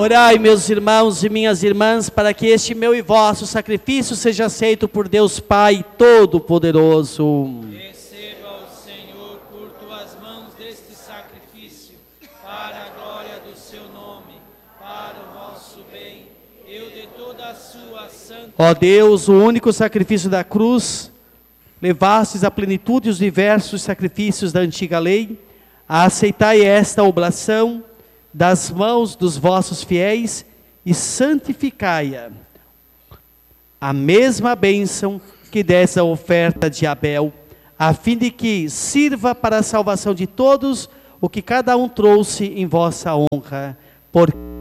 Orai, meus irmãos e minhas irmãs, para que este meu e vosso sacrifício seja aceito por Deus Pai Todo-Poderoso. Receba o Senhor por tuas mãos deste sacrifício, para a glória do seu nome, para o vosso bem, eu de toda a sua santa... Ó Deus, o único sacrifício da cruz, levastes à plenitude os diversos sacrifícios da antiga lei, aceitai esta oblação das mãos dos vossos fiéis e santificai-a. A mesma bênção que dessa oferta de Abel, a fim de que sirva para a salvação de todos o que cada um trouxe em vossa honra. Por